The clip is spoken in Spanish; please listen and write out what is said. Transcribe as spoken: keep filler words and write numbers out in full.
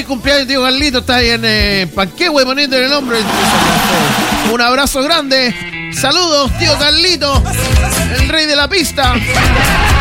cumpleaños, tío Carlito. Está ahí en eh, Panquehue poniéndole el nombre. Un abrazo grande. Saludos, tío Carlito, el rey de la pista.